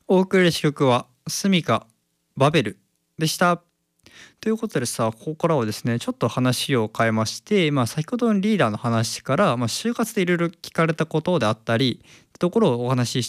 お送りした曲はスミカバベルでした。ということでさ、ここからはですね、ちょっと話を変えまして、先ほどのリーダーの話から、就活でいろいろ聞かれたことであったりってところをお話し